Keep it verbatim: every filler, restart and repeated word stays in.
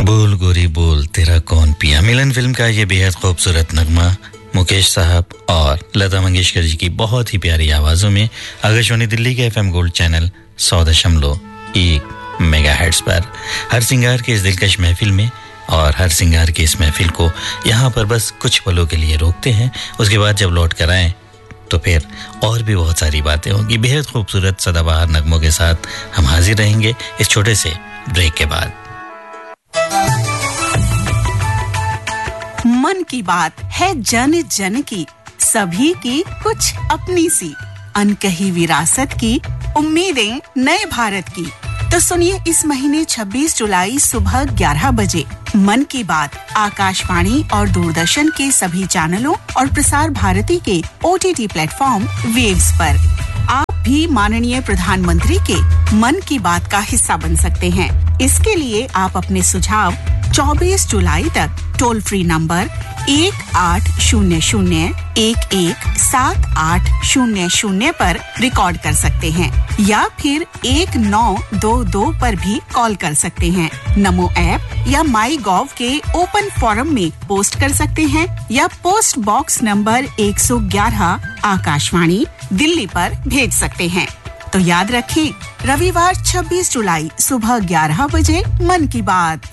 बोल गोरी बोल तेरा कौन पिया मिलन फिल्म का ये बेहद खूबसूरत नगमा मुकेश साहब और लता मंगेशकर जी की बहुत ही प्यारी आवाजों में आकाशवाणी दिल्ली के एफएम गोल्ड चैनल सौ दशमलव एक मेगाहर्ट्ज पर हर सिंगार के इस दिलकश महफिल में और हर सिंगार की इस महफिल को यहाँ पर बस कुछ पलों के लिए रोकते हैं। उसके बाद जब लौट कर आएं तो फिर और भी बहुत सारी बातें होंगी। बेहद खूबसूरत सदाबहार नगमों के साथ हम हाजिर रहेंगे इस छोटे से ब्रेक के बाद। मन की बात है जन जन की, सभी की कुछ अपनी सी, अनकही विरासत की, उम्मीदें नए भारत की। तो सुनिए इस महीने छब्बीस जुलाई सुबह ग्यारह बजे मन की बात आकाशवाणी और दूरदर्शन के सभी चैनलों और प्रसार भारती के ओटीटी प्लेटफॉर्म वेव्स पर। आप भी माननीय प्रधानमंत्री के मन की बात का हिस्सा बन सकते हैं। इसके लिए आप अपने सुझाव चौबीस जुलाई तक टोल फ्री नंबर एक आठ शून्य शून्य एक एक सात आठ शून्य शून्य पर रिकॉर्ड कर सकते हैं या फिर एक नौ दो दो पर भी कॉल कर सकते हैं। नमो ऐप या माई गॉव के ओपन फोरम में पोस्ट कर सकते हैं या पोस्ट बॉक्स नंबर एक सौ ग्यारह आकाशवाणी दिल्ली पर भेज सकते हैं। तो याद रखें, रविवार छब्बीस जुलाई सुबह ग्यारह बजे मन की बात।